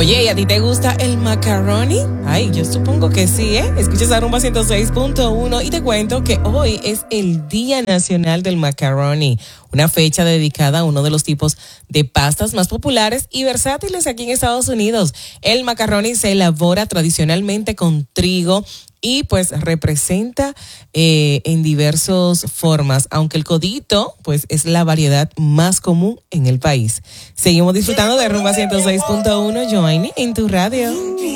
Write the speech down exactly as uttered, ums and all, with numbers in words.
Oye, ¿y a ti te gusta el macaroni? Ay, yo supongo que sí, ¿eh? Escuchas a Rumba ciento seis punto uno y te cuento que hoy es el Día Nacional del Macaroni, una fecha dedicada a uno de los tipos de pastas más populares y versátiles aquí en Estados Unidos. El macaroni se elabora tradicionalmente con trigo y pues representa eh, en diversas formas, aunque el codito pues es la variedad más común en el país. Seguimos disfrutando de Rumba ciento seis punto uno, Joanny, en tu radio.